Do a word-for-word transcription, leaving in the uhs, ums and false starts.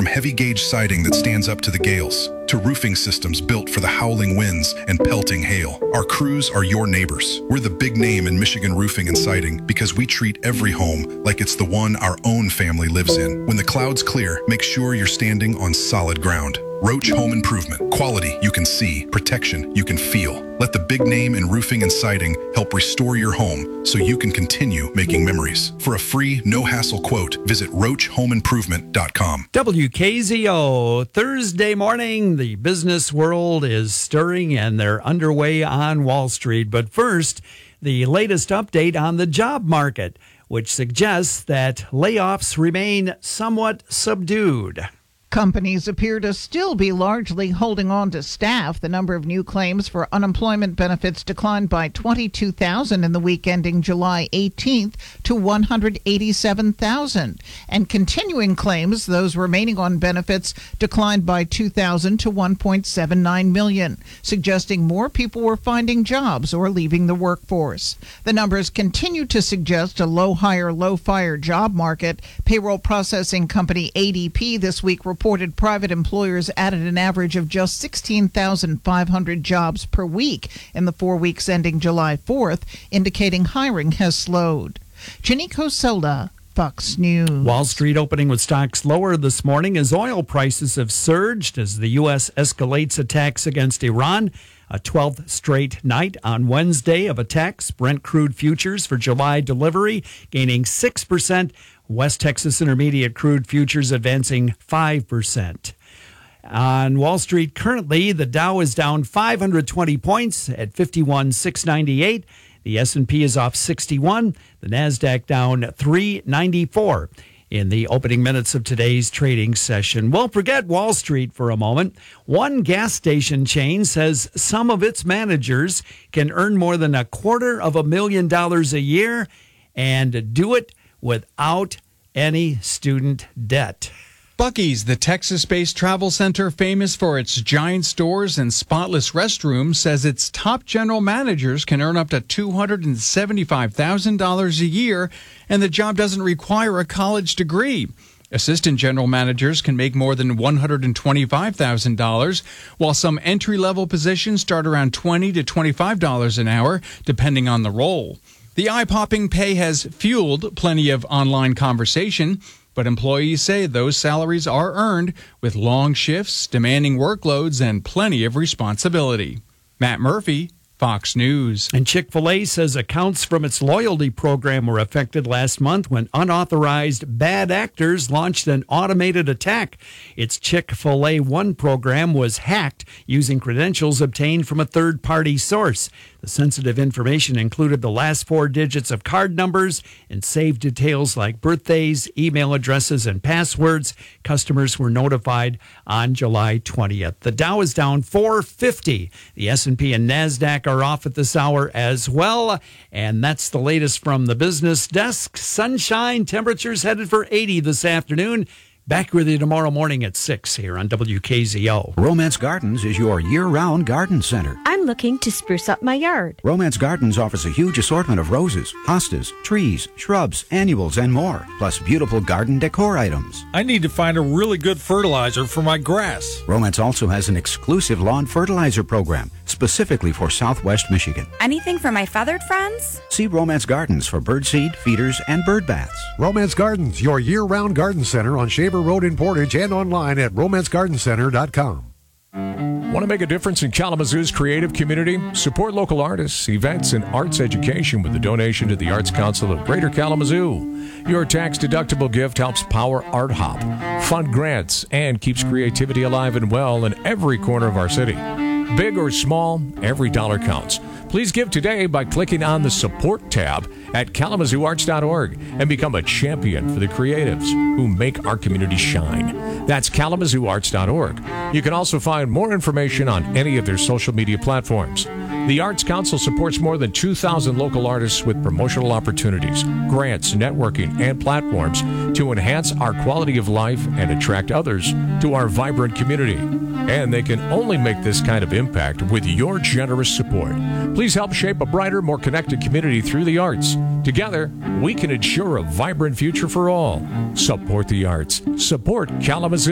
From heavy-gauge siding that stands up to the gales, to roofing systems built for the howling winds and pelting hail, our crews are your neighbors. We're the big name in Michigan roofing and siding because we treat every home like it's the one our own family lives in. When the clouds clear, make sure you're standing on solid ground. Roach Home Improvement. Quality you can see, protection you can feel. Let the big name in roofing and siding help restore your home so you can continue making memories. For a free, no-hassle quote, visit roach home improvement dot com. W K Z O, Thursday morning, the business world is stirring and they're underway on Wall Street. But first, the latest update on the job market, which suggests that layoffs remain somewhat subdued. Companies appear to still be largely holding on to staff. The number of new claims for unemployment benefits declined by twenty-two thousand in the week ending July eighteenth to one hundred eighty-seven thousand. And continuing claims, those remaining on benefits, declined by two thousand to one point seven nine million, suggesting more people were finding jobs or leaving the workforce. The numbers continue to suggest a low-hire, low-fire job market. Payroll processing company A D P this week reported Reported private employers added an average of just sixteen thousand five hundred jobs per week in the four weeks ending July fourth, indicating hiring has slowed. Janico Sola, Fox News. Wall Street opening with stocks lower this morning as oil prices have surged as the U S escalates attacks against Iran. A twelfth straight night on Wednesday of attacks. Brent crude futures for July delivery gaining six percent. West Texas Intermediate crude futures advancing five percent. On Wall Street currently, the Dow is down five hundred twenty points at fifty-one thousand six hundred ninety-eight. The S and P is off sixty-one. The Nasdaq down three ninety-four. In the opening minutes of today's trading session. We'll forget Wall Street for a moment. One gas station chain says some of its managers can earn more than a quarter of a million dollars a year and do it without any student debt. Buc-ee's, the Texas-based travel center famous for its giant stores and spotless restrooms, says its top general managers can earn up to two hundred seventy-five thousand dollars a year, and the job doesn't require a college degree. Assistant general managers can make more than one hundred twenty-five thousand dollars, while some entry-level positions start around twenty to twenty-five dollars an hour, depending on the role. The eye-popping pay has fueled plenty of online conversation, but employees say those salaries are earned with long shifts, demanding workloads, and plenty of responsibility. Matt Murphy, Fox News. And Chick-fil-A says accounts from its loyalty program were affected last month when unauthorized bad actors launched an automated attack. Its Chick-fil-A One program was hacked using credentials obtained from a third-party source. The sensitive information included the last four digits of card numbers and saved details like birthdays, email addresses, and passwords. Customers were notified on July twentieth. The Dow is down four fifty. The S and P and Nasdaq are off at this hour as well. And that's the latest from the business desk. Sunshine, temperatures headed for eighty this afternoon. Back with you tomorrow morning at six here on W K Z O. Romance Gardens is your year-round garden center. I'm looking to spruce up my yard. Romance Gardens offers a huge assortment of roses, hostas, trees, shrubs, annuals, and more, plus beautiful garden decor items. I need to find a really good fertilizer for my grass. Romance also has an exclusive lawn fertilizer program specifically for Southwest Michigan. Anything for my feathered friends? See Romance Gardens for birdseed, feeders, and bird baths. Romance Gardens, your year-round garden center on Shaver Road in Portage and online at romance garden center dot com. Want to make a difference in Kalamazoo's creative community? Support local artists, events, and arts education with a donation to the Arts Council of Greater Kalamazoo. Your tax-deductible gift helps power Art Hop, fund grants, and keeps creativity alive and well in every corner of our city. Big or small, every dollar counts. Please give today by clicking on the Support tab at kalamazoo arts dot org and become a champion for the creatives who make our community shine. That's kalamazoo arts dot org. You can also find more information on any of their social media platforms. The Arts Council supports more than two thousand local artists with promotional opportunities, grants, networking, and platforms to enhance our quality of life and attract others to our vibrant community. And they can only make this kind of impact with your generous support. Please help shape a brighter, more connected community through the arts. Together, we can ensure a vibrant future for all. Support the arts. Support Kalamazoo.